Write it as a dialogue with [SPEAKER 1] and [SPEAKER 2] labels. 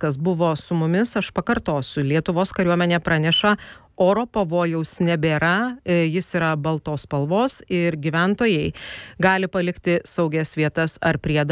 [SPEAKER 1] kas buvo su mumis. Aš pakartosiu, Lietuvos kariuomenė praneša, oro pavojaus nebėra, jis yra baltos spalvos ir gyventojai gali palikti saugias vietas ar prie